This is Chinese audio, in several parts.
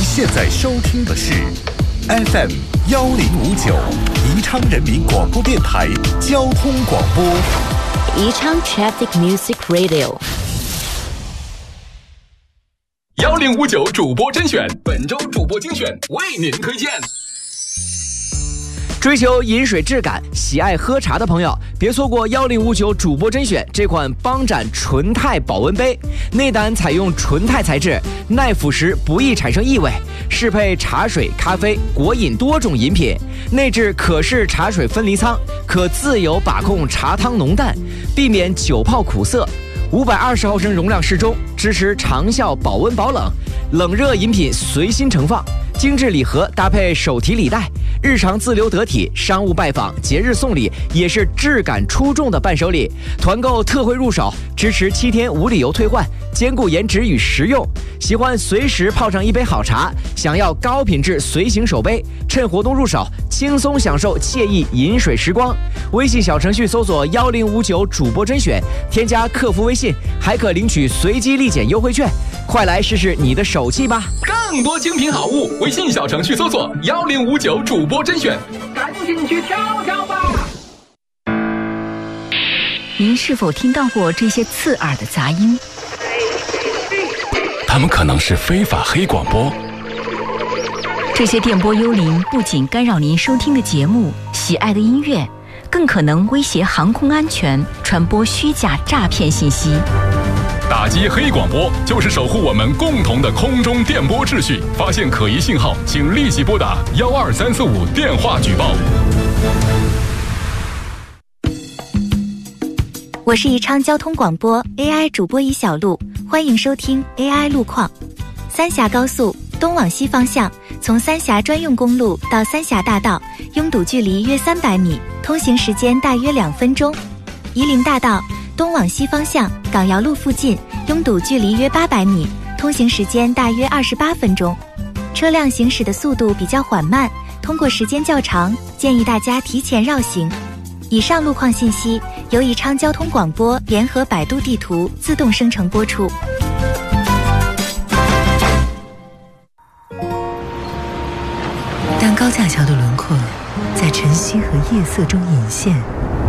现在收听的是 FM 1059宜昌人民广播电台交通广播。 宜昌 Traffic Music Radio 1059主播甄选，本周主播精选为您推荐。 追求饮水质感、喜爱喝茶的朋友，别错过1059主播甄选这款邦展纯钛保温杯。内胆采用纯钛材质，耐腐蚀，不易产生异味，适配茶水、咖啡、果饮多种饮品。内置可视茶水分离仓，可自由把控茶汤浓淡，避免久泡苦涩。520毫升容量适中，支持长效保温保冷，冷热饮品随心盛放。精致礼盒搭配手提礼袋，日常自留得体，商务拜访、节日送礼也是质感出众的伴手礼。团购特惠入手，支持7天无理由退换，兼顾颜值与实用。喜欢随时泡上一杯好茶，想要高品质随行手杯，趁活动入手，轻松享受惬意饮水时光。微信小程序搜索1059主播甄选，添加客服微信，还可领取随机立减优惠券。快来试试你的手气吧！ 更多精品好物，微信小程序搜索1059主播甄选，赶紧去挑挑吧！ 您是否听到过这些刺耳的杂音？ 他们可能是非法黑广播。 这些电波幽灵不仅干扰您收听的节目、喜爱的音乐，更可能威胁航空安全，传播虚假诈骗信息。 打击黑广播就是守护我们共同的空中电波秩序。发现可疑信号，请立即拨打12345电话举报。 我是宜昌交通广播 AI 主播尹小璐，欢迎收听 AI 路况。三峡高速东往西方向，从三峡专用公路到三峡大道，拥堵距离约300米，通行时间大约2分钟。夷陵大道东往西方向，港窑路附近拥堵距离约800米，通行时间大约28分钟。车辆行驶的速度比较缓慢，通过时间较长，建议大家提前绕行。以上路况信息由宜昌交通广播联合百度地图自动生成播出。 当高架桥的轮廓在晨曦和夜色中隐现，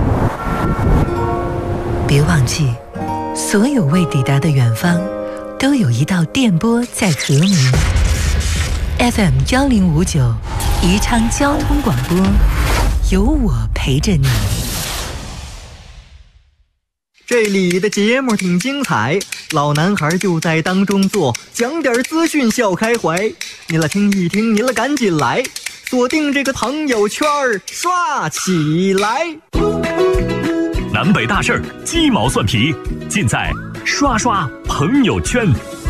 别忘记，所有未抵达的远方，都有一道电波在和鸣。FM 1059，宜昌交通广播，有我陪着你。 这里的节目挺精彩，老男孩就在当中坐，讲点资讯笑开怀。你了听一听，你了赶紧来，锁定这个朋友圈刷起来。 南北大事儿，鸡毛蒜皮，尽在刷刷朋友圈。